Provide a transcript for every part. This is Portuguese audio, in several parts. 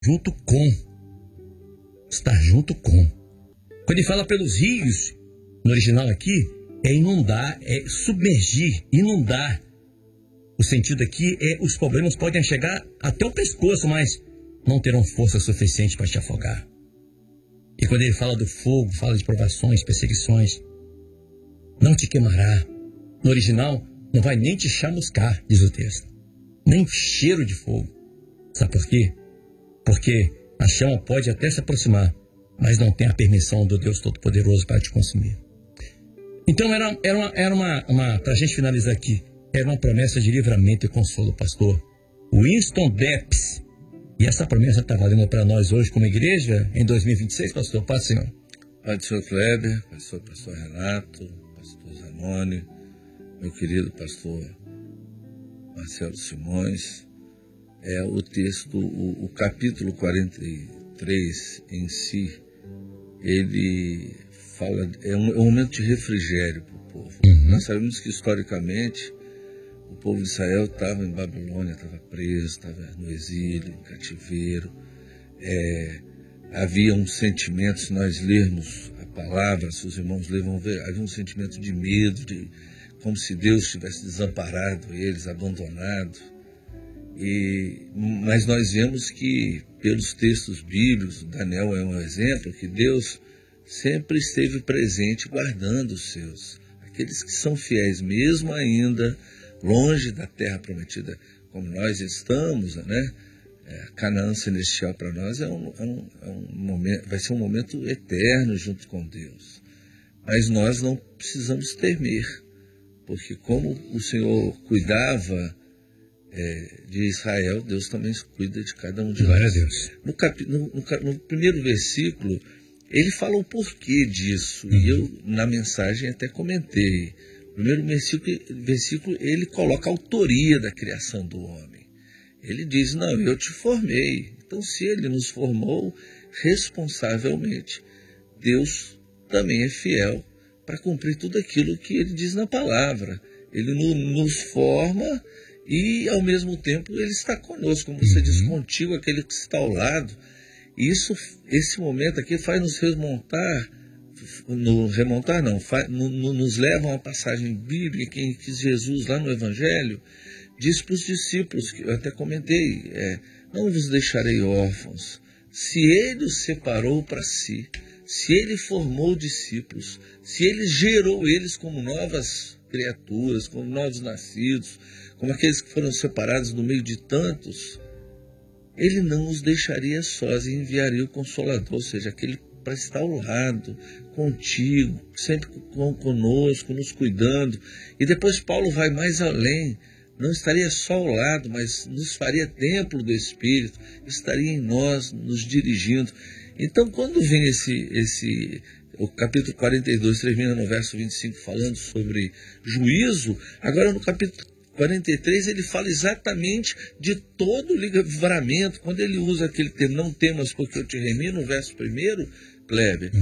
junto com. Estar junto com. Quando ele fala pelos rios, no original aqui, é inundar, é submergir, inundar. O sentido aqui é os problemas podem chegar até o pescoço, mas não terão força suficiente para te afogar. E quando ele fala do fogo, fala de provações, perseguições, não te queimará. No original, não vai nem te chamuscar, diz o texto. Nem cheiro de fogo. Sabe por quê? Porque a chama pode até se aproximar, mas não tem a permissão do Deus Todo-Poderoso para te consumir. Então era para a gente finalizar aqui, era uma promessa de livramento e consolo, pastor Winston Depps. E essa promessa está valendo para nós hoje como igreja em 2026, pastor? Paz, Senhor. Pai do Senhor Kleber, pastor Renato, pastor Zanoni, meu querido pastor Marcelo Simões. O texto, o capítulo 43 em si, ele fala, é um momento de refrigério para o povo. Nós sabemos que historicamente o povo de Israel estava em Babilônia, estava preso, estava no exílio, em cativeiro. Havia um sentimento, se nós lermos a palavra, se os irmãos lerem, vão ver, havia um sentimento de medo, como se Deus tivesse desamparado eles, abandonado. Mas nós vemos que, pelos textos bíblicos, Daniel é um exemplo, que Deus sempre esteve presente guardando os seus. Aqueles que são fiéis, mesmo ainda longe da terra prometida, como nós estamos, né? Canaã celestial para nós é um momento, vai ser um momento eterno junto com Deus. Mas nós não precisamos temer, porque como o Senhor cuidava de Israel, Deus também cuida de cada um de nós. Glória a Deus. No primeiro versículo, ele fala o porquê disso, e eu na mensagem até comentei. No primeiro versículo, ele coloca a autoria da criação do homem. Ele diz, não, eu te formei. Então, se ele nos formou responsavelmente, Deus também é fiel para cumprir tudo aquilo que ele diz na palavra. Ele nos forma e, ao mesmo tempo, ele está conosco. Como você diz, contigo, aquele que está ao lado. Esse momento aqui faz nos nos leva a uma passagem bíblica em que Jesus, lá no Evangelho, diz para os discípulos, que eu até comentei, não vos deixarei órfãos. Se ele os separou para si, se ele formou discípulos, se ele gerou eles como novas criaturas, como novos nascidos, como aqueles que foram separados do meio de tantos, ele não os deixaria sós e enviaria o Consolador, ou seja, aquele para estar ao lado, contigo, sempre conosco, nos cuidando. E depois Paulo vai mais além, não estaria só ao lado, mas nos faria templo do Espírito, estaria em nós, nos dirigindo. Então, quando vem o capítulo 42 termina no verso 25 falando sobre juízo, agora no capítulo 43 ele fala exatamente de todo o livramento. Quando ele usa aquele termo, não temas porque eu te remi, no verso 1, Kleber,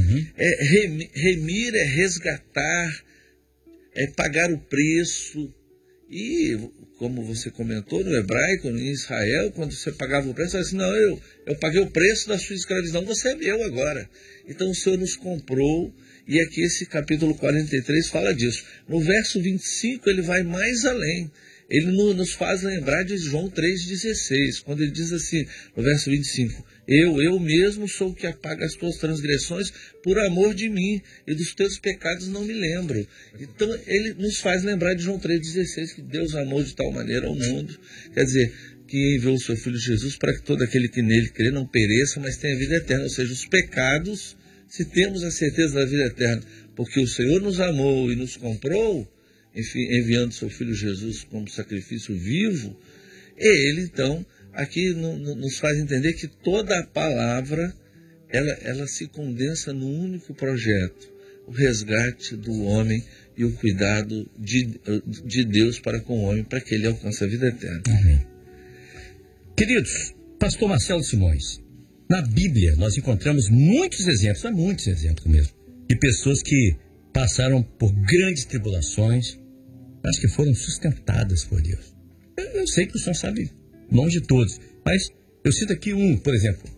remir é resgatar, é pagar o preço. E, como você comentou, no hebraico, em Israel, quando você pagava o preço, você assim, não, eu paguei o preço da sua escravidão, você é meu agora. Então o Senhor nos comprou, e aqui esse capítulo 43 fala disso. No verso 25 ele vai mais além. Ele nos faz lembrar de João 3,16, quando ele diz assim, no verso 25, eu mesmo sou o que apaga as tuas transgressões por amor de mim, e dos teus pecados não me lembro. Então ele nos faz lembrar de João 3,16, que Deus amou de tal maneira ao mundo, quer dizer, que enviou o seu Filho Jesus para que todo aquele que nele crê não pereça, mas tenha vida eterna. Ou seja, os pecados, se temos a certeza da vida eterna, porque o Senhor nos amou e nos comprou, enfim, enviando seu Filho Jesus como sacrifício vivo, ele então aqui nos faz entender que toda a palavra ela se condensa num único projeto, o resgate do homem e o cuidado de Deus para com o homem, para que ele alcance a vida eterna. Amém. Queridos, pastor Marcelo Simões, na Bíblia nós encontramos muitos exemplos mesmo, de pessoas que passaram por grandes tribulações, mas que foram sustentadas por Deus. Eu sei que o Senhor sabe, longe de todos, mas Eu cito aqui por exemplo,